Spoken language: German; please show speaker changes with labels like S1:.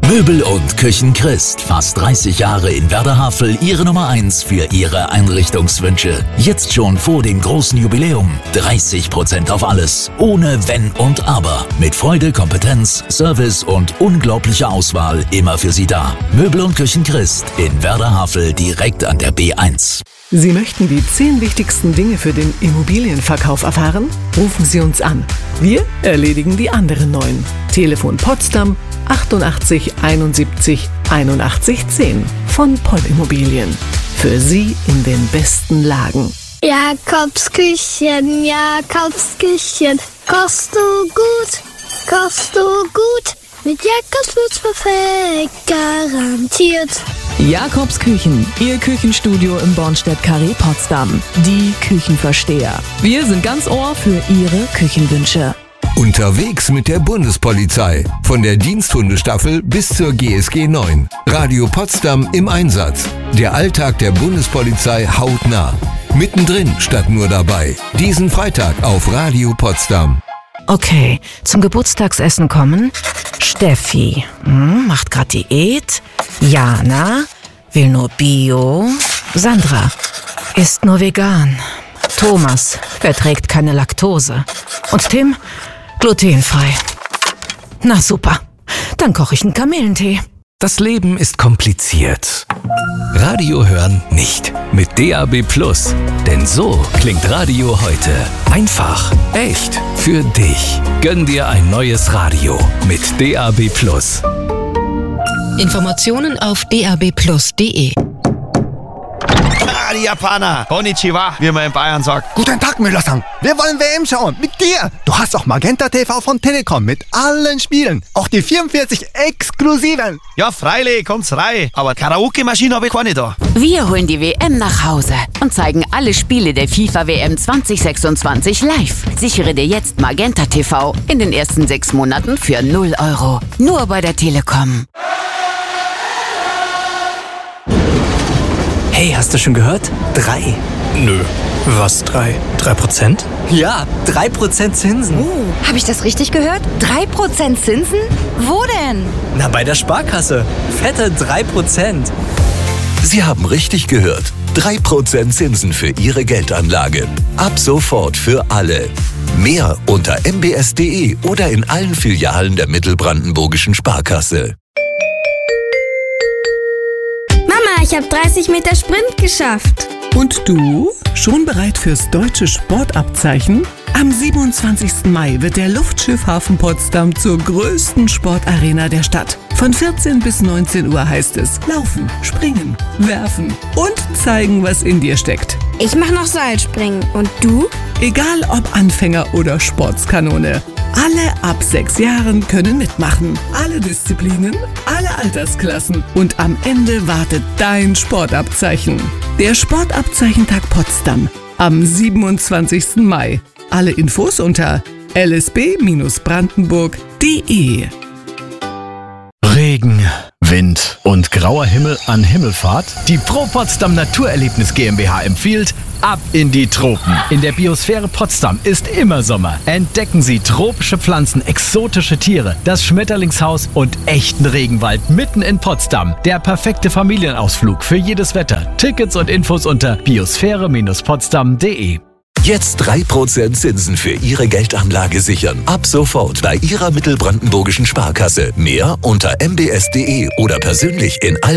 S1: Möbel und Küchen Christ. Fast 30 Jahre in Werder-Havel, Ihre Nummer 1 für Ihre Einrichtungswünsche. Jetzt schon vor dem großen Jubiläum. 30% auf alles. Ohne Wenn und Aber. Mit Freude, Kompetenz, Service und unglaublicher Auswahl immer für Sie da. Möbel und Küchen Christ in Werder-Havel direkt an der B1.
S2: Sie möchten die 10 wichtigsten Dinge für den Immobilienverkauf erfahren? Rufen Sie uns an. Wir erledigen die anderen 9. Telefon Potsdam 88 71 81 10 von Poll Immobilien. Für Sie in den besten Lagen.
S3: Jakobsküchen, Jakobsküchen, kochst du gut, kochst du gut. Mit Jakobs wird's perfekt, garantiert.
S4: Jakobsküchen, Ihr Küchenstudio im Bornstedt-Carré Potsdam. Die Küchenversteher. Wir sind ganz Ohr für Ihre Küchenwünsche.
S5: Unterwegs mit der Bundespolizei. Von der Diensthundestaffel bis zur GSG 9. Radio Potsdam im Einsatz. Der Alltag der Bundespolizei hautnah. Mittendrin statt nur dabei. Diesen Freitag auf Radio Potsdam.
S6: Okay, zum Geburtstagsessen kommen Steffi, macht grad Diät. Jana, will nur Bio. Sandra, isst nur vegan. Thomas, verträgt keine Laktose. Und Tim, glutenfrei. Na super, dann koche ich einen Kamillentee.
S7: Das Leben ist kompliziert. Radio hören nicht. Mit DAB+. Denn so klingt Radio heute. Einfach, echt, für dich. Gönn dir ein neues Radio mit DAB+.
S8: Informationen auf dabplus.de.
S9: Die Japaner. Konnichiwa, wie man in Bayern sagt.
S10: Guten Tag, Müller-san. Wir wollen WM schauen. Mit dir. Du hast auch Magenta TV von Telekom mit allen Spielen. Auch die 44 exklusiven.
S9: Ja, freilich, kommt's rein. Aber Karaoke-Maschine habe ich keine da.
S11: Wir holen die WM nach Hause und zeigen alle Spiele der FIFA-WM 2026 live. Sichere dir jetzt Magenta TV in den ersten 6 Monaten für 0 €. Nur bei der Telekom.
S12: Hey, hast du schon gehört? 3.
S7: Nö. Was 3? 3%?
S12: Ja, 3% Zinsen.
S13: Habe ich das richtig gehört? 3% Zinsen? Wo denn?
S12: Na, bei der Sparkasse. Fette 3%.
S1: Sie haben richtig gehört. 3% Zinsen für Ihre Geldanlage. Ab sofort für alle. Mehr unter mbs.de oder in allen Filialen der Mittelbrandenburgischen Sparkasse.
S3: Ich habe 30 Meter Sprint geschafft.
S2: Und du? Schon bereit fürs deutsche Sportabzeichen? Am 27. Mai wird der Luftschiffhafen Potsdam zur größten Sportarena der Stadt. Von 14 bis 19 Uhr heißt es laufen, springen, werfen und zeigen, was in dir steckt.
S3: Ich mache noch Seilspringen. Und du?
S2: Egal ob Anfänger oder Sportskanone. Alle ab 6 Jahren können mitmachen. Alle Disziplinen, alle Altersklassen. Und am Ende wartet dein Sportabzeichen. Der Sportabzeichentag Potsdam am 27. Mai. Alle Infos unter lsb-brandenburg.de.
S14: Regen, Wind und grauer Himmel an Himmelfahrt? Die Pro Potsdam Naturerlebnis GmbH empfiehlt ab in die Tropen. In der Biosphäre Potsdam ist immer Sommer. Entdecken Sie tropische Pflanzen, exotische Tiere, das Schmetterlingshaus und echten Regenwald mitten in Potsdam. Der perfekte Familienausflug für jedes Wetter. Tickets und Infos unter biosphäre-potsdam.de.
S1: Jetzt 3% Zinsen für Ihre Geldanlage sichern. Ab sofort bei Ihrer Mittelbrandenburgischen Sparkasse. Mehr unter mbs.de oder persönlich in allen